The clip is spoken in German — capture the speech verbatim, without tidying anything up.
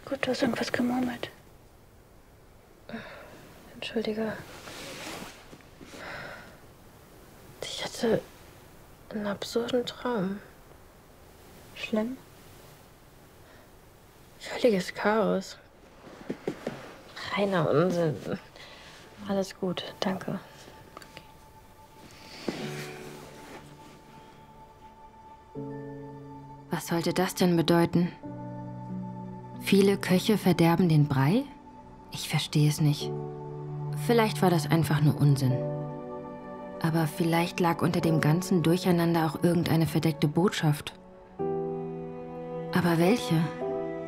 Alles gut, du hast irgendwas gemurmelt. Entschuldige. Ich hatte einen absurden Traum. Schlimm? Völliges Chaos. Reiner Unsinn. Alles gut, danke. Was sollte das denn bedeuten? Viele Köche verderben den Brei? Ich verstehe es nicht. Vielleicht war das einfach nur Unsinn. Aber vielleicht lag unter dem ganzen Durcheinander auch irgendeine verdeckte Botschaft. Aber welche?